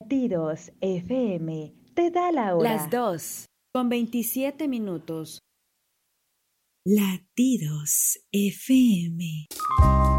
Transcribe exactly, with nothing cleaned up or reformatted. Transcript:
Latidos F M te da la hora. Las dos, con veintisiete minutos. Latidos F M.